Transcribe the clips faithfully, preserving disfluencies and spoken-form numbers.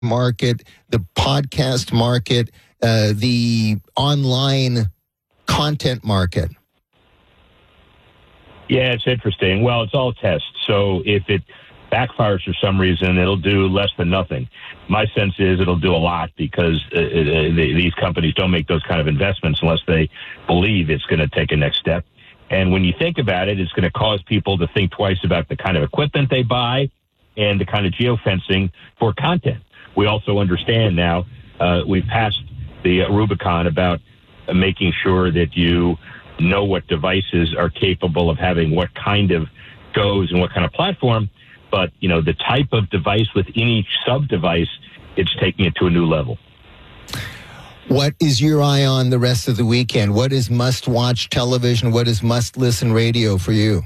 market, the podcast market, uh, the online content market? Yeah, it's interesting. Well, it's all tests. So if it backfires for some reason, it'll do less than nothing. My sense is it'll do a lot because uh, uh, these companies don't make those kind of investments unless they believe it's going to take a next step. And when you think about it, it's going to cause people to think twice about the kind of equipment they buy and the kind of geofencing for content. We also understand now uh, we've passed the uh, Rubicon about uh, making sure that you know what devices are capable of having what kind of shows and what kind of platform. But, you know, the type of device within each sub-device, it's taking it to a new level. What is your eye on the rest of the weekend? What is must-watch television? What is must-listen radio for you?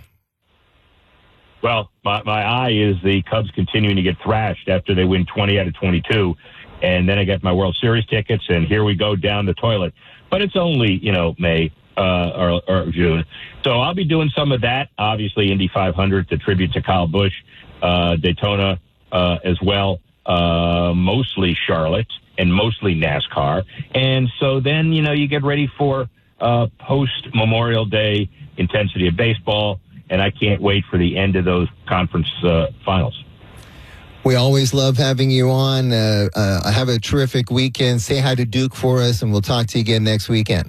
Well, my, my eye is the Cubs continuing to get thrashed after they win twenty out of twenty-two. And then I got my World Series tickets, and here we go down the toilet. But it's only, you know, May uh, or, or June. So I'll be doing some of that. Obviously, Indy five hundred, the tribute to Kyle Busch. Uh, Daytona uh, as well, uh, mostly Charlotte and mostly NASCAR. And so then, you know, you get ready for uh, post-Memorial Day intensity of baseball, and I can't wait for the end of those conference uh, finals. We always love having you on. Uh, uh, have a terrific weekend. Say hi to Duke for us, and we'll talk to you again next weekend.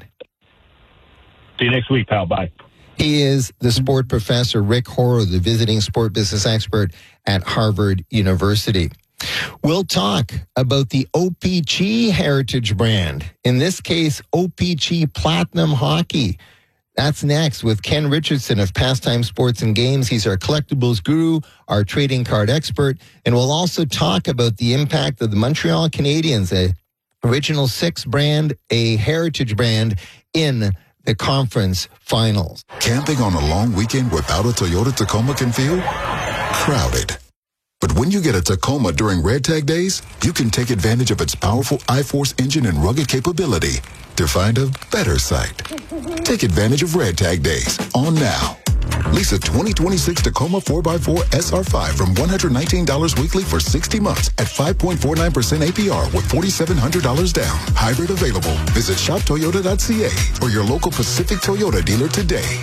See you next week, pal. Bye. He is the sport professor, Rick Horrow, the visiting sport business expert at Harvard University. We'll talk about the O P G heritage brand. In this case, O P G Platinum Hockey. That's next with Ken Richardson of Pastime Sports and Games. He's our collectibles guru, our trading card expert. And we'll also talk about the impact of the Montreal Canadiens, a original six brand, a heritage brand in the conference finals. Camping on a long weekend without a Toyota Tacoma can feel crowded. But when you get a Tacoma during Red Tag Days, you can take advantage of its powerful I-Force engine and rugged capability to find a better site. Take advantage of Red Tag Days on now. Lease a twenty twenty-six Tacoma four by four S R five from one hundred nineteen dollars weekly for sixty months at five point four nine percent A P R with four thousand seven hundred dollars down. Hybrid available. Visit shop toyota dot c a or your local Pacific Toyota dealer today.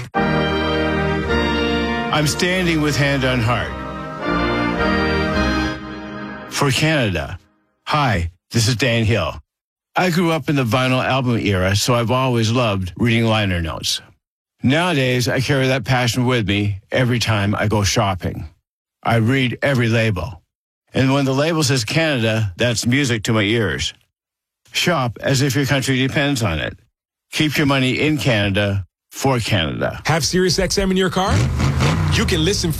I'm standing with hand on heart for Canada. Hi, this is Dan Hill. I grew up in the vinyl album era, so I've always loved reading liner notes. Nowadays, I carry that passion with me every time I go shopping. I read every label. And when the label says Canada, that's music to my ears. Shop as if your country depends on it. Keep your money in Canada for Canada. Have SiriusXM in your car? You can listen